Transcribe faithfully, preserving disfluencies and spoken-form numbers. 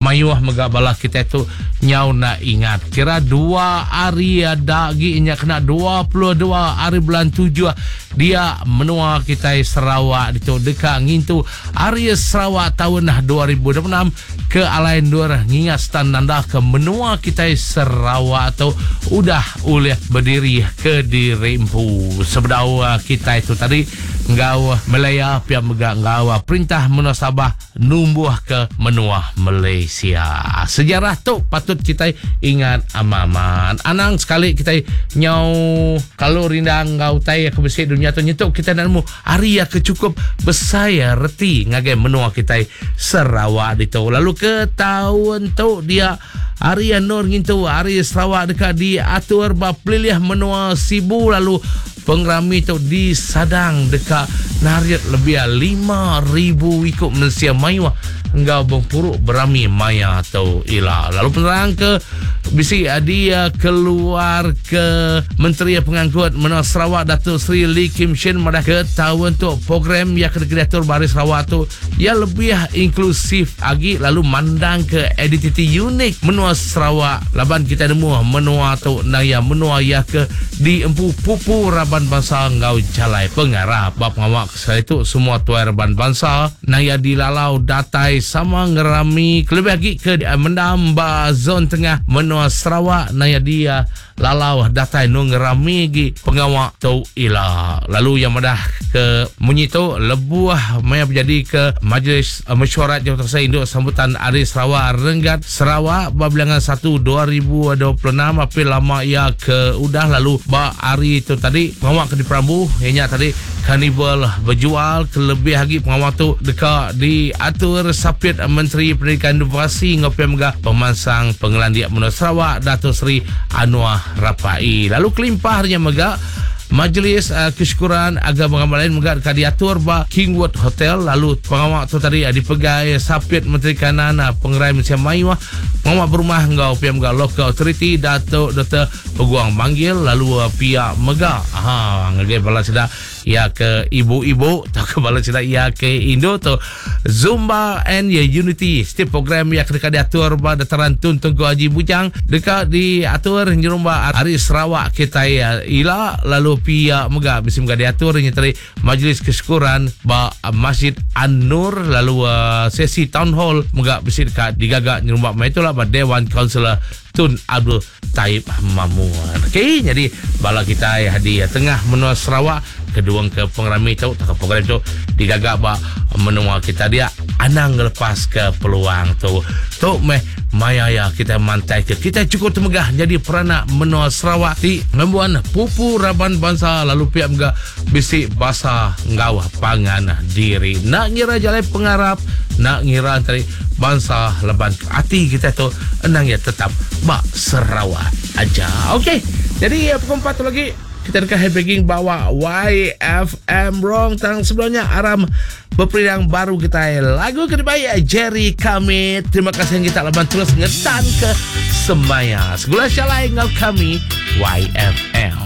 mayuah megabala kita tu nyau nak ingat kira dua hari ada lagi nya kena dua puluh dua hari bulan tujuh dia menua kita Sarawak itu dekat ngintu hari Sarawak tahun dua ribu dua puluh enam ke alain dua ngingat standanda ke menua kita Sarawak atau udah oleh berdiri ke diri empu sebedau kita itu tadi ngau Malaya pihak megak ngau perintah menua Sabah numbuh ke menua Malaysia. Sejarah tu patut kita ingat amaman. Anang sekali kita nyau kalau rindang ngau tai ke besi dunia tu nyetuk kita nak mu hari ke cukup besaya reti ngagai menua kita Sarawak itu. Lalu ke tahun tu dia hari Nur ngintu hari Sarawak dekat diatur ba pelilih menua Sibu lalu pengrami tu di Sadang dekat nariat lebih lima ribu ikut Malaysia Maiwah enggak bengpuruk berami maya atau ila. Lalu penerang ke bisi dia keluar ke Menteri Pengangkut menua Sarawak Datuk Seri Lee Kim Shin madah ke tahun tu program yang kedua baris Sarawak tu ya lebih inklusif lagi lalu mandang ke identiti unik menua Sarawak laban kita nemu menua tu naya menua ya ke di empu pupu raban bangsa ngau jalai pengarah bab ngawak saya itu semua tuai raban bangsa naya dilalau datai sama ngerami lebih lagi ke mendamba zon tengah menua Sarawak naya dia lalau datai nu ngerami gi pengawak tu ila. Lalu yang madah ke menyitu lebuah maya menjadi ke Majlis uh, Mesyuarat Jawatankuasa Induk sambutan Hari Sarawak Renggat Sarawak babilangan satu dua ribu dua puluh enam April lama ia ke udah lalu ba hari itu tadi pengawak ke di Perambu ianya tadi karnival berjual kelebih lagi pengawak tu dekat diatur sapit Menteri Pendidikan Inovasi ngopi megah pemansang pengelandiak menua Sarawak Datuk Seri Anwar Rapai. Lalu kelimpahnya megah Majlis uh, Kesyukuran Agama lain megah dekat diatur ba Kingwood Hotel. Lalu pengawak tu tadi uh, dipegai sapit Menteri Kanan uh, Pengerai Malaysia Maiwah pengawak berumah ngau pihak megah Local Authority Datuk Doktor Peguang Manggil. Lalu uh, pihak megah ha ngagai bala sedak ya ke ibu-ibu tak ke bala sedak ya ke Indo tu Zumba and ya Unity setiap program yang dekat diatur ba dataran Tun Tunku Haji Bujang dekat diatur nyerumba Hari Sarawak kita ya ila. Lalu pihak megah bisi megah diatur nya tadi Majlis Kesyukuran ba Masjid An-Nur. Lalu uh, sesi town hall megah bisi dekat digagak nyerumba mai itulah ba Dewan Kaunselor Tun Abdul Taib Mamuan. Okey, jadi bala kita ya hadiah tengah menua Sarawak kedua ke pengrami tu tak program tu digagak ba menua kita dia anang lepas ke peluang tu tu meh maya ya kita mantai ke kita cukup temegah jadi peranak menua Sarawak ti membuan pupu raban bangsa lalu pihak megah bisik bahasa ngawah pangan diri nak ngira jalan pengarap nak ngira tadi bangsa leban hati kita tu enang ya tetap bak Sarawak aja. Okey, jadi pukul empat tu lagi kita dekat headbanging bawa Y F M Wrong tang sebelumnya aram berperang baru kita lagu kedua Jerry kami. Terima kasih yang kita leban terus ngetan ke semaya segala syalai ngau kami Y F M.